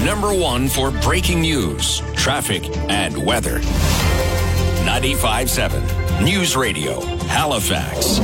#1 for breaking news, traffic, and weather. 95.7 News Radio, Halifax.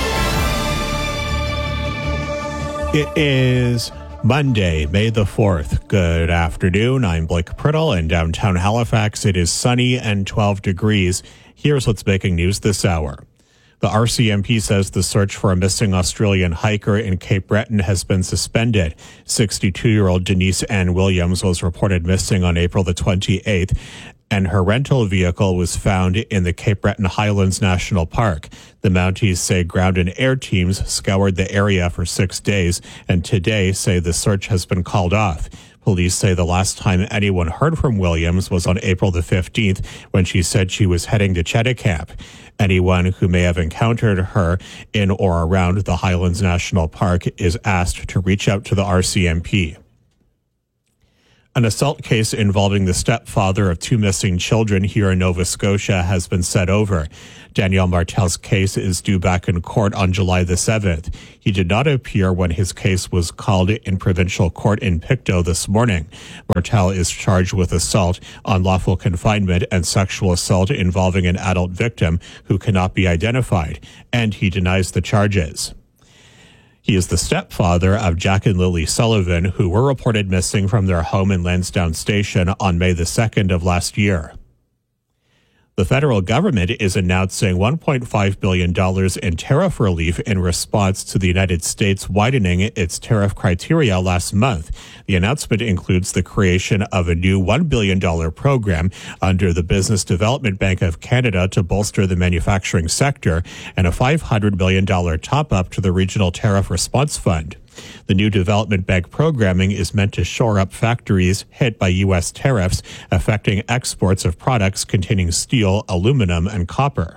It is Monday, May the 4th. Good afternoon. I'm Blake Priddle. In downtown Halifax, it is sunny and 12 degrees. Here's what's making news this hour. The RCMP says the search for a missing Australian hiker in Cape Breton has been suspended. 62-year-old Denise Ann Williams was reported missing on April the 28th, and her rental vehicle was found in the Cape Breton Highlands National Park. The Mounties say ground and air teams scoured the area for 6 days, and today say the search has been called off. Police say the last time anyone heard from Williams was on April the 15th when she said she was heading to Cheticamp. Anyone who may have encountered her in or around the Highlands National Park is asked to reach out to the RCMP. An assault case involving the stepfather of 2 missing children here in Nova Scotia has been set over. Daniel Martel's case is due back in court on July the 7th. He did not appear when his case was called in provincial court in Pictou this morning. Martel is charged with assault, unlawful confinement, and sexual assault involving an adult victim who cannot be identified, and he denies the charges. He is the stepfather of Jack and Lily Sullivan, who were reported missing from their home in Lansdowne Station on May the 2nd of last year. The federal government is announcing $1.5 billion in tariff relief in response to the United States widening its tariff criteria last month. The announcement includes the creation of a new $1 billion program under the Business Development Bank of Canada to bolster the manufacturing sector and a $500 million top-up to the Regional Tariff Response Fund. The new development bank programming is meant to shore up factories hit by U.S. tariffs affecting exports of products containing steel, aluminum, and copper.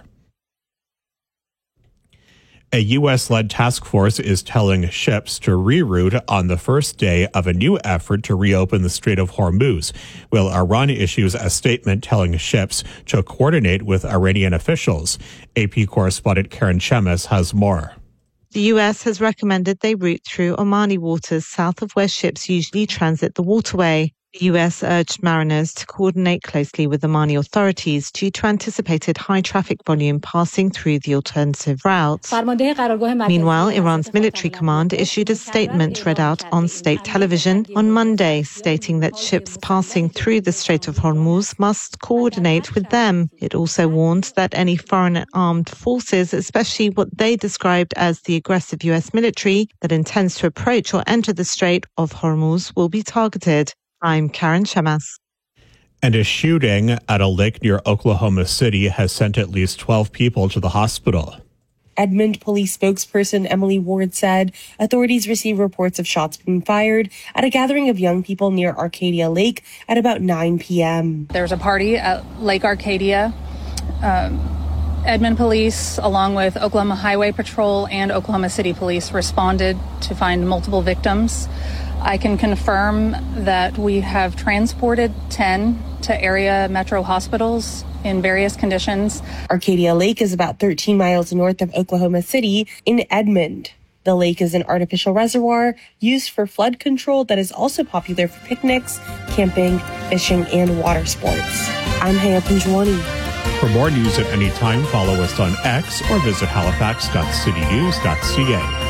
A U.S.-led task force is telling ships to reroute on the first day of a new effort to reopen the Strait of Hormuz, while Iran issues a statement telling ships to coordinate with Iranian officials. AP correspondent Karen Chemis has more. The U.S. has recommended they route through Omani waters south of where ships usually transit the waterway. The U.S. urged mariners to coordinate closely with Omani authorities due to anticipated high traffic volume passing through the alternative routes. Meanwhile, Iran's military command issued a statement read out on state television on Monday, stating that ships passing through the Strait of Hormuz must coordinate with them. It also warned that any foreign armed forces, especially what they described as the aggressive U.S. military that intends to approach or enter the Strait of Hormuz, will be targeted. I'm Karen Chemis. And a shooting at a lake near Oklahoma City has sent at least 12 people to the hospital. Edmond police spokesperson Emily Ward said authorities received reports of shots being fired at a gathering of young people near Arcadia Lake at about 9 p.m. There's a party at Lake Arcadia. Edmond police, along with Oklahoma Highway Patrol and Oklahoma City Police, responded to find multiple victims. I can confirm that we have transported 10 to area metro hospitals in various conditions. Arcadia Lake is about 13 miles north of Oklahoma City in Edmond. The lake is an artificial reservoir used for flood control that is also popular for picnics, camping, fishing, and water sports. I'm Haya Punjwani. For more news at any time, follow us on X or visit halifax.citynews.ca.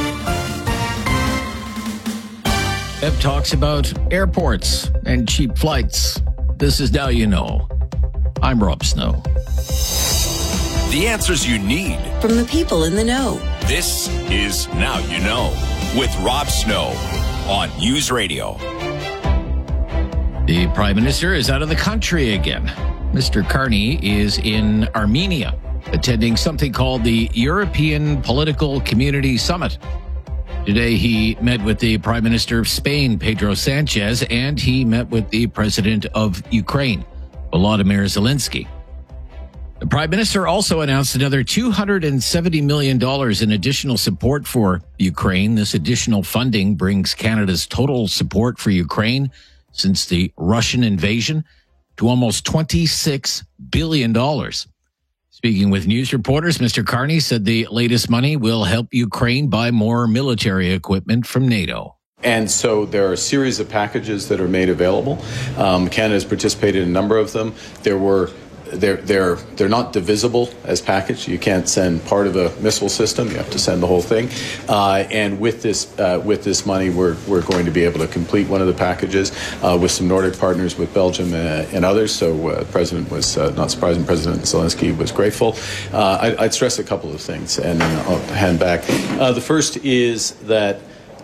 Eb talks about airports and cheap flights. This is Now You Know. I'm Rob Snow. The answers you need from the people in the know. This is Now You Know with Rob Snow on News Radio. The Prime Minister is out of the country again. Mr. Carney is in Armenia, attending something called the European Political Community Summit. Today, he met with the Prime Minister of Spain, Pedro Sanchez, and he met with the President of Ukraine, Volodymyr Zelensky. The Prime Minister also announced another $270 million in additional support for Ukraine. This additional funding brings Canada's total support for Ukraine since the Russian invasion to almost $26 billion. Speaking with news reporters, Mr. Carney said the latest money will help Ukraine buy more military equipment from NATO. And so there are a series of packages that are made available. Canada has participated in a number of them. They're not divisible as package. You can't send part of a missile system. You have to send the whole thing. And with this money, we're going to be able to complete one of the packages with some Nordic partners, with Belgium and others. So the President was not surprising. President Zelensky was grateful. I'd stress a couple of things, and then I'll hand back. The first is that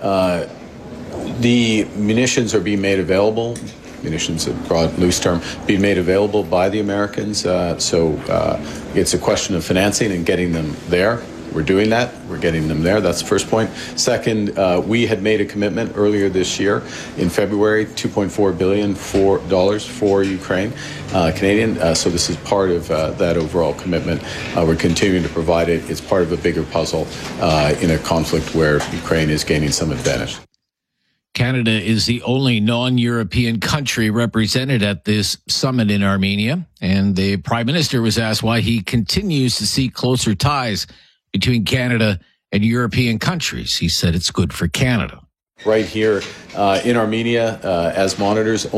the munitions are being made available. Munitions, a broad, loose term, being made available by the Americans. So it's a question of financing and getting them there. We're doing that. We're getting them there. That's the first point. Second, we had made a commitment earlier this year in February, $2.4 billion for Ukraine, Canadian. So this is part of that overall commitment. We're continuing to provide it. It's part of a bigger puzzle in a conflict where Ukraine is gaining some advantage. Canada is the only non-European country represented at this summit in Armenia, and the Prime Minister was asked why he continues to see closer ties between Canada and European countries. He said it's good for Canada. Right here in Armenia, as monitors,